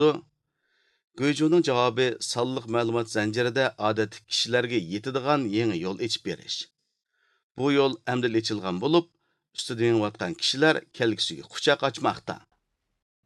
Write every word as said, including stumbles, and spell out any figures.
Guijuning javobi sonliq ma'lumot zanjirida odatda kishilarga yetadigan yangi yo'l ochib berish. Bu yo'l amdil ochilgan bo'lib, ustida yengayotgan kishilar kelgusiga quchoq ochmoqda.